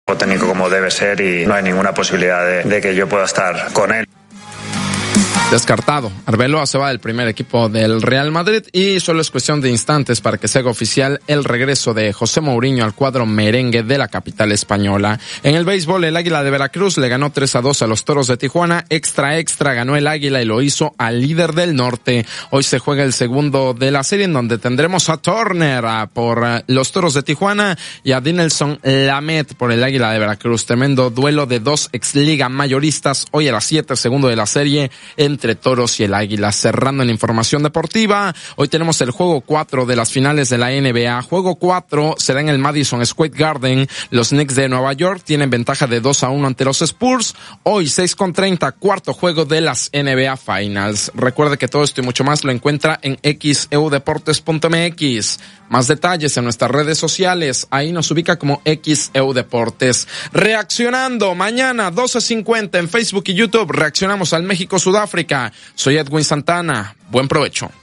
técnico como debe ser y no hay ninguna posibilidad de que yo pueda estar con él. Descartado. Arbeloa se va del primer equipo del Real Madrid y solo es cuestión de instantes para que se haga oficial el regreso de José Mourinho al cuadro merengue de la capital española. En el béisbol, el Águila de Veracruz le ganó 3-2 a los Toros de Tijuana. Extra ganó el Águila y lo hizo al líder del norte. Hoy se juega el segundo de la serie en donde tendremos a Turner por los Toros de Tijuana y a Dinelson Lamet por el Águila de Veracruz. Tremendo duelo de dos exliga mayoristas hoy a las 7, segundo de la serie entre Toros y el Águila. Cerrando en la información deportiva, hoy tenemos el juego 4 de las finales de la NBA. Juego 4 será en el Madison Square Garden. Los Knicks de Nueva York tienen ventaja de 2-1 ante los Spurs. Hoy 6:30, cuarto juego de las NBA Finals. Recuerde que todo esto y mucho más lo encuentra en xeudeportes.mx. Más detalles en nuestras redes sociales. Ahí nos ubica como xeudeportes. Reaccionando mañana 12:50 en Facebook y YouTube. Reaccionamos al México-Sudáfrica. Soy Edwin Santana. Buen provecho.